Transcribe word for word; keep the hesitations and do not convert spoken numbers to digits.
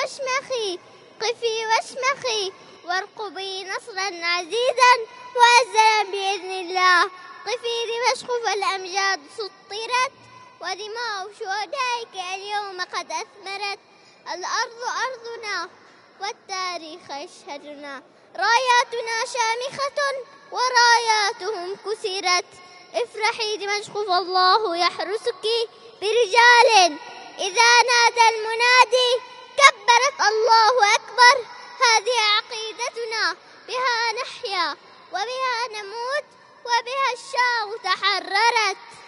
واشمخي قفي واشمخي وارقبي نصرا عزيزا مؤزرا بإذن الله. قفي دمشق فالأمجاد سطرت ودماء شهدائك اليوم قد أثمرت. الأرض أرضنا والتاريخ يشهدنا، راياتنا شامخة وراياتهم كسرت. افرحي دمشق فالله يحرسك برجال إذا نادى المنادي كبرت الله أكبر. هذه عقيدتنا بها نحيا وبها نموت وبها الشام تحررت.